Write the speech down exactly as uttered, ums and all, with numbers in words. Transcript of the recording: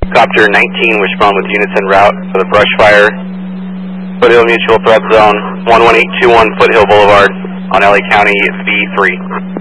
Copter nineteen, respond with units en route for the brush fire. Foothill Mutual Threat Zone, one one eight two one Foothill Boulevard on L A County V three.